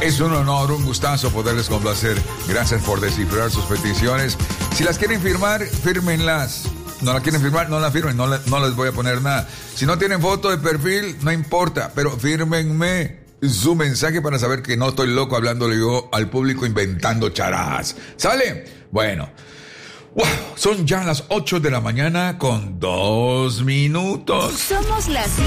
Es un honor, un gustazo poderles complacer. Gracias por descifrar sus peticiones. Si las quieren firmar, fírmenlas. No la quieren firmar, no la firmen, no les voy a poner nada. Si no tienen foto de perfil, no importa, pero fírmenme su mensaje para saber que no estoy loco hablándole yo al público inventando charadas. ¿Sale? Bueno. Wow, son ya las 8 de la mañana con 2 minutos. Somos las